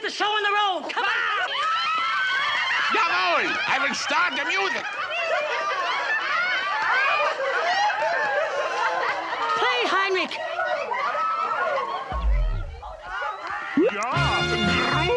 the show on the road. Come on! Jawohl! I will start the music. Play, Heinrich.